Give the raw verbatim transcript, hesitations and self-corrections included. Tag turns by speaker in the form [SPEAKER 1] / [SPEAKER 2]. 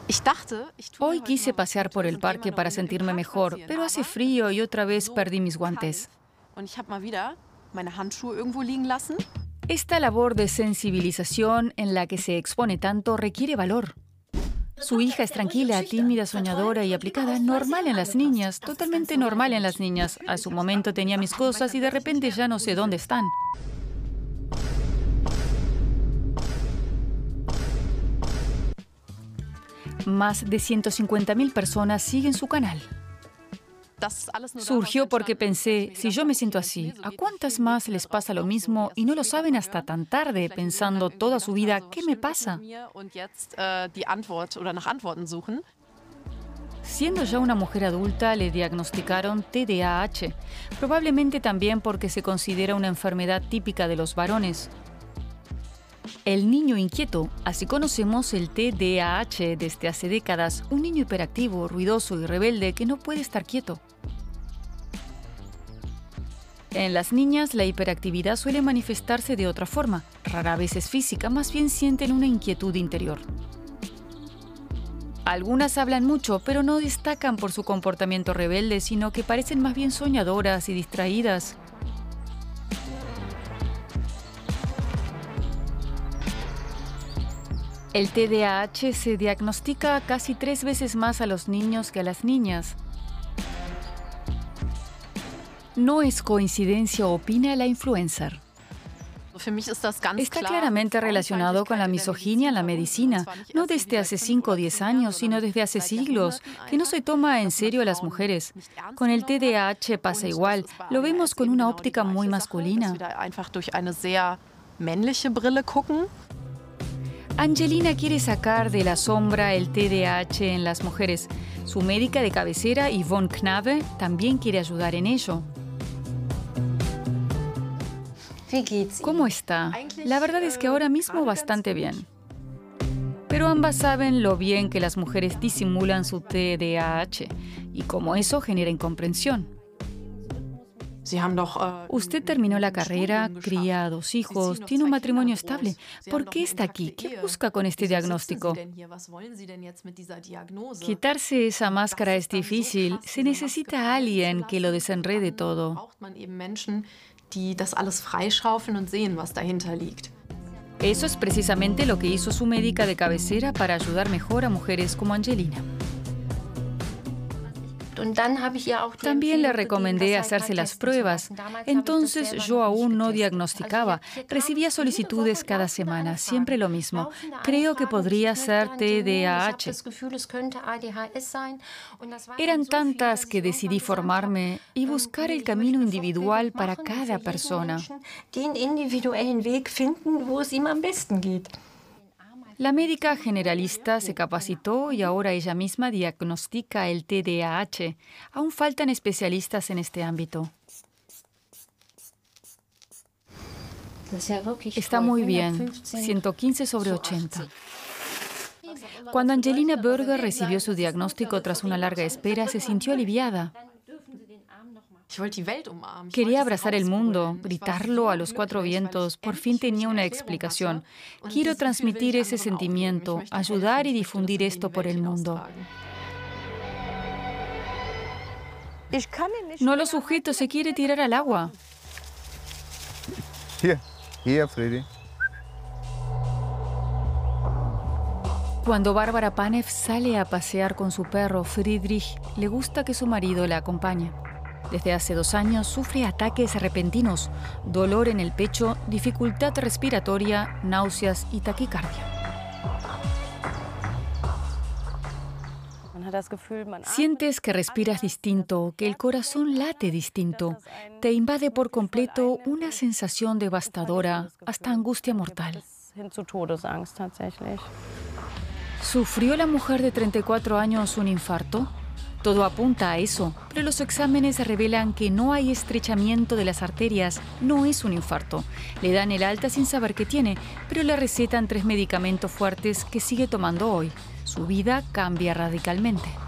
[SPEAKER 1] Hoy quise pasear por el parque para sentirme mejor, pero hace frío y otra vez perdí mis guantes. Esta labor de sensibilización en la que se expone tanto requiere valor. Su hija es tranquila, tímida, soñadora y aplicada, normal en las niñas, totalmente normal en las niñas. A su momento tenía mis cosas y de repente ya no sé dónde están. Más de ciento cincuenta mil personas siguen su canal. Surgió porque pensé, si yo me siento así, ¿a cuántas más les pasa lo mismo y no lo saben hasta tan tarde, pensando toda su vida, ¿qué me pasa? Siendo ya una mujer adulta, le diagnosticaron T D A H, probablemente también porque se considera una enfermedad típica de los varones. El niño inquieto, así conocemos el T D A H desde hace décadas, un niño hiperactivo, ruidoso y rebelde que no puede estar quieto. En las niñas, la hiperactividad suele manifestarse de otra forma, rara vez es física, más bien sienten una inquietud interior. Algunas hablan mucho, pero no destacan por su comportamiento rebelde, sino que parecen más bien soñadoras y distraídas. El T D A H se diagnostica casi tres veces más a los niños que a las niñas. No es coincidencia, opina la influencer. Está claramente relacionado con la misoginia en la medicina, no desde hace cinco o diez años, sino desde hace siglos, que no se toma en serio a las mujeres. Con el T D A H pasa igual, lo vemos con una óptica muy masculina. Angelina quiere sacar de la sombra el T D A H en las mujeres. Su médica de cabecera, Yvonne Knabe, también quiere ayudar en ello. ¿Cómo está? La verdad es que ahora mismo bastante bien. Pero ambas saben lo bien que las mujeres disimulan su T D A H y cómo eso genera incomprensión. Usted terminó la carrera, cría dos hijos, tiene un matrimonio estable. ¿Por qué está aquí? ¿Qué busca con este diagnóstico? Quitarse esa máscara es difícil. Se necesita a alguien que lo desenrede todo. Eso es precisamente lo que hizo su médica de cabecera para ayudar mejor a mujeres como Angelina. También le recomendé hacerse las pruebas. Entonces yo aún no diagnosticaba. Recibía solicitudes cada semana, siempre lo mismo. Creo que podría ser T D A H. Eran tantas que decidí formarme y buscar el camino individual para cada persona. La médica generalista se capacitó y ahora ella misma diagnostica el T D A H. Aún faltan especialistas en este ámbito. Está muy bien, ciento quince sobre ochenta. Cuando Angelina Berger recibió su diagnóstico tras una larga espera, se sintió aliviada. Quería abrazar el mundo, gritarlo a los cuatro vientos. Por fin tenía una explicación. Quiero transmitir ese sentimiento, ayudar y difundir esto por el mundo. No lo sujeto, se quiere tirar al agua.
[SPEAKER 2] Hier, hier, Freddy.
[SPEAKER 1] Cuando Bárbara Panev sale a pasear con su perro Friedrich, le gusta que su marido la acompañe. Desde hace dos años sufre ataques repentinos, dolor en el pecho, dificultad respiratoria, náuseas y taquicardia. Sientes que respiras distinto, que el corazón late distinto. Te invade por completo una sensación devastadora, hasta angustia mortal. ¿Sufrió la mujer de treinta y cuatro años un infarto? Todo apunta a eso, pero los exámenes revelan que no hay estrechamiento de las arterias, no es un infarto. Le dan el alta sin saber qué tiene, pero le recetan tres medicamentos fuertes que sigue tomando hoy. Su vida cambia radicalmente.